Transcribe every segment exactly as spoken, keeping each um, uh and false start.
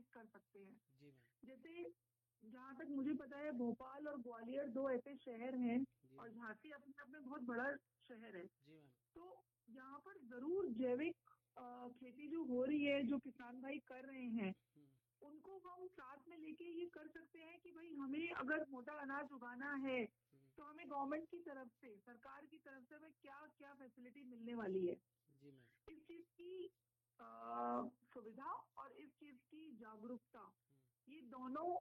Connect कर सकते हैं। जी मैम। जैसे जहाँ तक मुझे पता है, भोपाल और ग्वालियर दो ऐसे शहर हैं, जी और मैम। झांसी अपने आप में बहुत बड़ा शहर है। जी मैम। तो यहाँ पर जरूर जैविक अ, खेती जो हो रही है, जो किसान भाई कर रहे हैं, हम्म। उनको हम साथ में लेके ये कर सकते हैं कि भाई हमें अगर मोटा अनाज उगाना है, हम्म। तो हमें गवर्नमेंट की तरफ से, सरकार की तरफ से हमें क्या क्या फैसिलिटी मिलने वाली है। जी मैम। इस चीज की अ, सुविधा और इस चीज की जागरूकता, हम्म। ये दोनों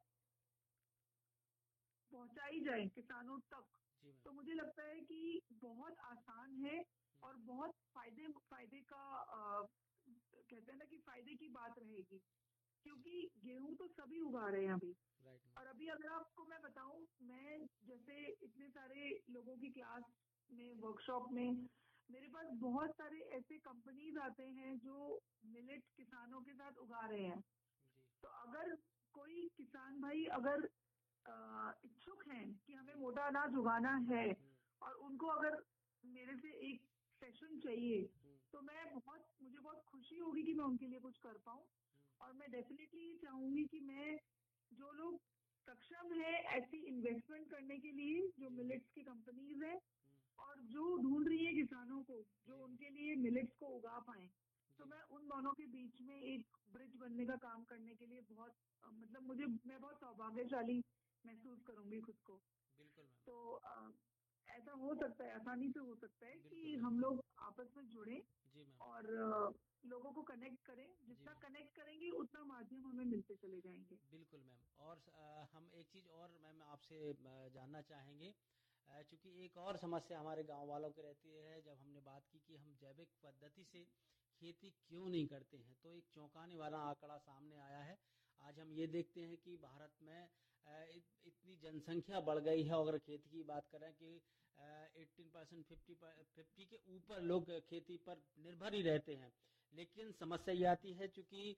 पहुंचाई जाए किसानों तक, जी मैम। तो मुझे लगता है कि बहुत आसान है हम्म। और बहुत फायदे फायदे का अ, कहते हैं ना कि फायदे की बात रहेगी। जी। क्योंकि गेहूं तो सभी उगा रहे हैं अभी। Right ma'am. और अभी अगर आपको मैं बताऊं, मैं जैसे इतने सारे लोगों की क्लास में, वर्कशॉप में, मेरे पास बहुत सारे ऐसे कंपनीज आते हैं जो मिलेट किसानों के साथ उगा रहे हैं। जी। तो अगर कोई किसान भाई अगर अ, इच्छुक हैं कि हमें जी। मोटा अनाज उगाना है, हम्म। और उनको अगर मेरे से एक सेशन चाहिए, हम्म। तो मैं बहुत मुझे बहुत खुशी होगी कि मैं उनके लिए कुछ कर पाऊँ। हम्म। और मैं डेफिनेटली ये चाहूंगी कि मैं, जो लोग सक्षम है ऐसी इन्वेस्टमेंट करने के लिए, जो जी मैम। मिलेट्स की कंपनीज है हम्म। और जो ढूंढ रही है किसानों को जो जी मैम। उनके लिए मिलेट्स को उगा पाए, तो जी मैं मैम। उन दोनों के बीच में एक ब्रिज बनने का काम करने के लिए बहुत अ, मतलब मुझे मैं बहुत सौभाग्यशाली महसूस करूंगी खुद को। बिल्कुल मैम। तो अ, ऐसा हो सकता है, आसानी से हो सकता है बिल्कुल कि मैम। हम लोग आपस में जुड़े जी मैम। और अ, लोगों को कनेक्ट करें। जी जितना मैम। कनेक्ट करेंगे उतना माध्यम हमें मिलते चले जाएंगे। बिल्कुल मैम। और अ, हम एक चीज़ और मैम आपसे अ, जानना चाहेंगे। अ, चूंकि एक और समस्या हमारे गांव वालों की रहती है, जब हमने बात की कि हम जैविक पद्धति से खेती क्यों नहीं करते हैं, तो एक चौंकाने वाला आंकड़ा सामने आया है। आज हम ये देखते हैं कि भारत में अ, इत, इतनी जनसंख्या बढ़ गई है, अगर खेती की बात करें कि एट्टीन परसेंट फिफ्टी फिफ्टी के ऊपर लोग खेती पर निर्भर ही रहते हैं। लेकिन समस्या ये आती है, चूंकि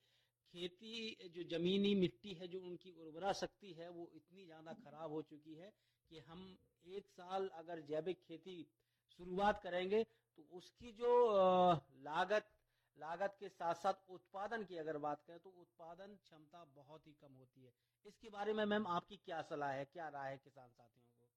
खेती जो जमीनी मिट्टी है, जो उनकी उर्वरा शक्ति है, वो इतनी ज्यादा खराब हो चुकी है कि हम एक साल अगर जैविक खेती शुरुआत करेंगे, तो उसकी जो अ, लागत लागत के साथ साथ उत्पादन की अगर बात करें, तो उत्पादन क्षमता बहुत ही कम होती है। इसके बारे में मैम आपकी क्या सलाह है, क्या राय है किसान साथियों को?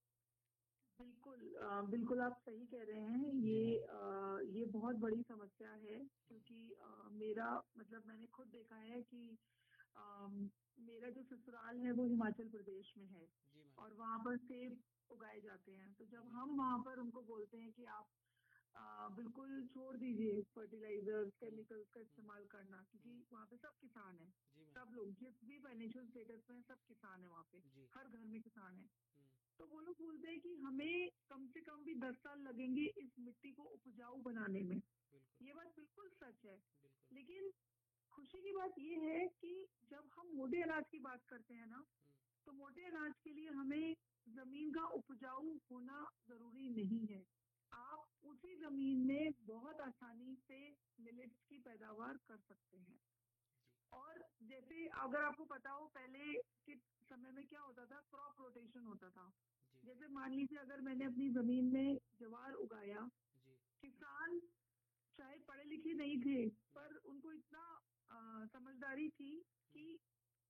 बिल्कुल अ, बिल्कुल आप सही कह रहे हैं। जी ये मैम। अ, ये बहुत बड़ी समस्या है, हम्म। क्योंकि अ, मेरा मतलब मैंने खुद देखा है कि अम, मेरा जो ससुराल है वो हिमाचल प्रदेश में है, जी मैम। और वहाँ पर सेब उगाए जाते हैं। तो जब जी। हम वहाँ पर उनको बोलते हैं कि आप आ, बिल्कुल छोड़ दीजिए फर्टिलाइजर्स, हम्म। केमिकल्स का हम्म। इस्तेमाल करना, हम्म। क्योंकि वहाँ पे सब किसान हैं। जी मैम। सब लोग जिस भी फाइनेंशियल स्टेटस में हैं, सब किसान है वहाँ पे। जी। हर घर में किसान है। हम्म। तो वो लोग बोलते हैं कि हमें कम से कम भी दस साल लगेंगे इस मिट्टी को उपजाऊ बनाने में। बिल्कुल। ये बात बिल्कुल सच है। बिल्कुल। लेकिन खुशी की बात ये है कि जब हम मोटे अनाज की बात करते हैं ना, हम्म। तो मोटे अनाज के लिए हमें जमीन का उपजाऊ होना जरूरी नहीं है। आप उसी जमीन में बहुत आसानी से मिलेट्स की पैदावार कर सकते हैं। जी। और जैसे अगर आपको पता हो, पहले के समय में क्या होता था, क्रॉप रोटेशन होता था। जी। जैसे मान लीजिए अगर मैंने अपनी जमीन में ज्वार उगाया, जी। किसान चाहे पढ़े लिखे नहीं थे, हम्म। पर उनको इतना अ, समझदारी थी हम्म। कि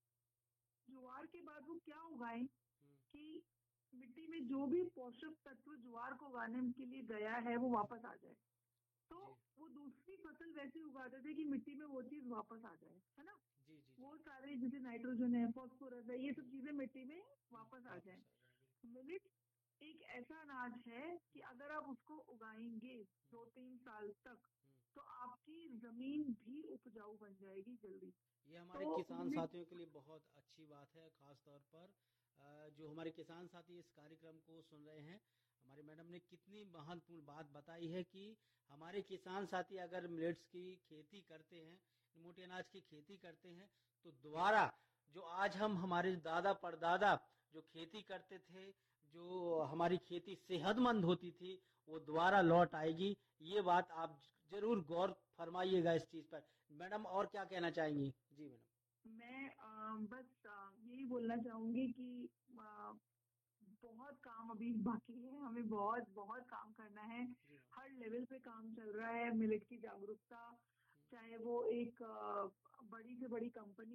ज्वार के बाद वो क्या उगाएं हम्म। कि मिट्टी में जो भी पोषक तत्व ज्वार को उगाने के लिए गया है वो वापस आ जाए। तो जी। वो दूसरी फसल वैसे उगाते थे कि मिट्टी में वो चीज वापस आ जाए, है ना। जी। जी। जी। वो सारे जैसे नाइट्रोजन है, फास्फोरस है, ये सब हम्म। चीजें मिट्टी में हम्म। वापस आ जाए। वापस आ जाए, बिल्कुल। मिलेट एक ऐसा अनाज है कि हम्म। अगर आप उसको उगाएंगे हम्म। दो तीन साल तक, हम्म। तो आपकी जमीन भी उपजाऊ बन जाएगी जल्दी। ये हमारे तो किसान मिलेट साथियों के लिए बहुत अच्छी बात है, खास तौर पर अ, जो हमारे किसान साथी इस कार्यक्रम को सुन रहे हैं। हमारी मैडम ने कितनी महत्वपूर्ण बात बताई है कि हमारे किसान साथी अगर मिलेट्स की खेती करते हैं, मोटे अनाज की खेती करते हैं, तो दोबारा जो आज हम हमारे दादा परदादा जो खेती करते थे, जो हमारी खेती सेहतमंद होती थी, वो दोबारा लौट आएगी। ये बात आप जरूर गौर फरमाइएगा इस चीज पर। मैडम और क्या कहना चाहेंगी? जी मैडम। मैं अ, बस अ, यही बोलना चाहूंगी कि अ, बहुत काम अभी बाकी है, हमें बहुत बहुत काम करना है। जी मैम। हर लेवल पे काम चल रहा है। मिलेट की जागरूकता, हम्म। चाहे वो एक अ, बड़ी से बड़ी कंपनी